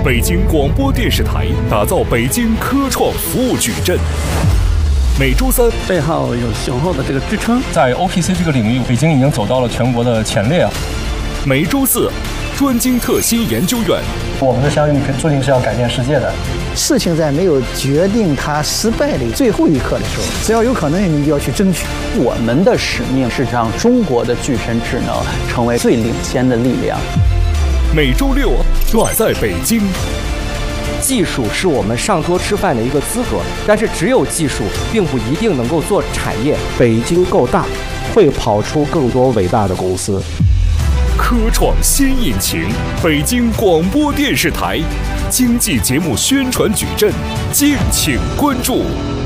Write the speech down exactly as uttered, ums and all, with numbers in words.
北京广播电视台打造北京科创服务矩阵。每周三， 背后有雄厚的这个支撑， 在 O P C 这个领域，北京已经走到了全国的前列啊。 每周四，专精特新研究院。 我们的相遇注定是要改变世界的。 事情在没有决定它失败的最后一刻的时候，只要有可能，你就要去争取。 我们的使命是让中国的具身智能成为最领先的力量。 每周六，远在北京。 技术是我们上桌吃饭的一个资格，但是只有技术并不一定能够做产业。 北京够大，会跑出更多伟大的公司。 科创新引擎，北京广播电视台经济节目宣传矩阵，敬请关注。